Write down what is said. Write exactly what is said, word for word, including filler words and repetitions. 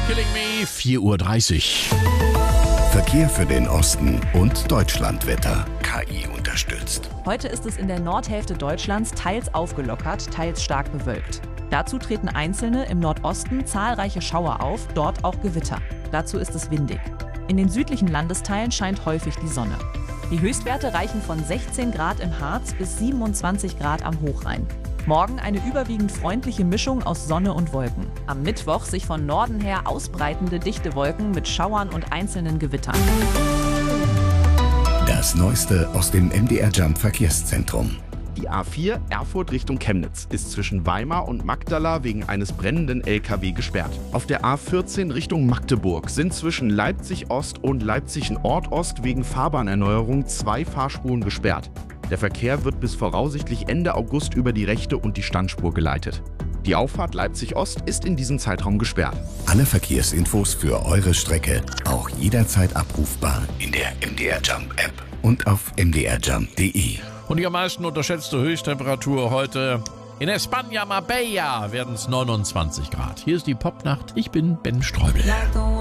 Killing Me, vier Uhr dreißig. Verkehr für den Osten und Deutschlandwetter. K I unterstützt. Heute ist es in der Nordhälfte Deutschlands teils aufgelockert, teils stark bewölkt. Dazu treten einzelne im Nordosten zahlreiche Schauer auf, dort auch Gewitter. Dazu ist es windig. In den südlichen Landesteilen scheint häufig die Sonne. Die Höchstwerte reichen von sechzehn Grad im Harz bis siebenundzwanzig Grad am Hochrhein. Morgen eine überwiegend freundliche Mischung aus Sonne und Wolken. Am Mittwoch sich von Norden her ausbreitende dichte Wolken mit Schauern und einzelnen Gewittern. Das Neueste aus dem M D R Jump Verkehrszentrum. Die A vier Erfurt Richtung Chemnitz ist zwischen Weimar und Magdala wegen eines brennenden L K W gesperrt. Auf der A vierzehn Richtung Magdeburg sind zwischen Leipzig Ost und Leipzig Nordost wegen Fahrbahnerneuerung zwei Fahrspuren gesperrt. Der Verkehr wird bis voraussichtlich Ende August über die rechte und die Standspur geleitet. Die Auffahrt Leipzig Ost ist in diesem Zeitraum gesperrt. Alle Verkehrsinfos für eure Strecke auch jederzeit abrufbar in der M D R Jump App und auf m d r jump punkt d e. Und die am meisten unterschätzte Höchsttemperatur heute in España Marbella werden es neunundzwanzig Grad. Hier ist die Popnacht. Ich bin Ben Streubel.